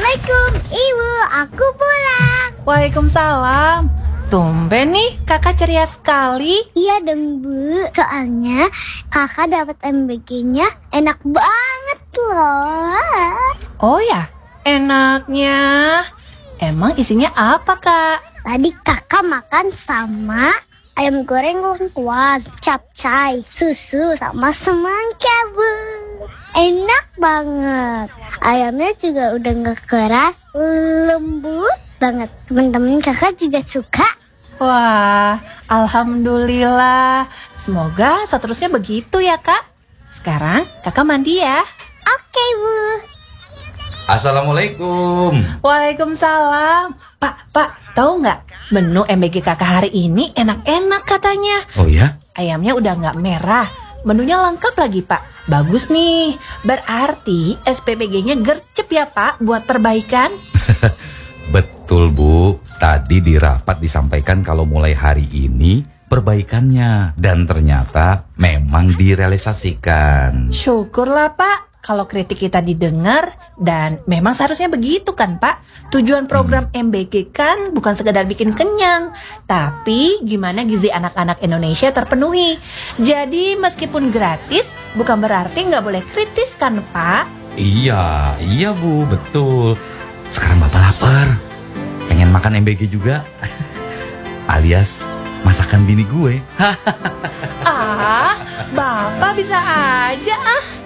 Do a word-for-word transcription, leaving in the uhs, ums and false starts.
Assalamualaikum, Ibu. Aku pulang. Waalaikumsalam. Tumben nih, kakak ceria sekali. Iya dong, Bu. Soalnya kakak dapat M B G-nya enak banget loh. Oh ya, enaknya. Emang isinya apa, Kak? Tadi kakak makan sama ayam goreng lengkuas, capcay, susu, sama semangka, Bu. Enak banget. Ayamnya juga udah gak keras, lembut banget. Teman-teman kakak juga suka. Wah, alhamdulillah. Semoga seterusnya begitu ya, Kak. Sekarang kakak mandi ya. Oke, Bu. Assalamualaikum. Waalaikumsalam. Pak, Pak, tahu nggak? Menu M B G kakak hari ini enak-enak katanya. Oh ya? Ayamnya udah nggak merah. Menunya lengkap lagi, Pak. Bagus nih. Berarti S P B G-nya gercep ya, Pak, buat perbaikan. Betul, Bu. Tadi di rapat disampaikan kalau mulai hari ini perbaikannya. Dan ternyata memang direalisasikan. Syukurlah, Pak. Kalau kritik kita didengar, dan memang seharusnya begitu kan, Pak? Tujuan program Hmm. M B G kan bukan sekedar bikin kenyang, tapi gimana gizi anak-anak Indonesia terpenuhi. Jadi meskipun gratis, bukan berarti nggak boleh kritis kan, Pak? Iya, iya Bu, betul. Sekarang Bapak lapar. Pengen makan M B G juga. Alias masakan bini gue. Ah, Bapak bisa aja ah.